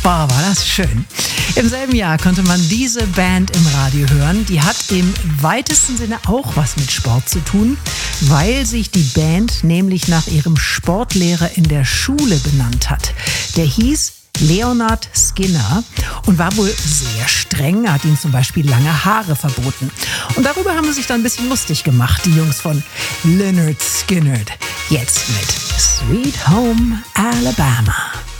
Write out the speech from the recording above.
Boah, war das schön. Im selben Jahr konnte man diese Band im Radio hören. Die hat im weitesten Sinne auch was mit Sport zu tun, weil sich die Band nämlich nach ihrem Sportlehrer in der Schule benannt hat. Der hieß Leonard Skinner und war wohl sehr streng, hat ihm zum Beispiel lange Haare verboten. Und darüber haben sie sich dann ein bisschen lustig gemacht, die Jungs von Lynyrd Skynyrd. Jetzt mit Sweet Home Alabama.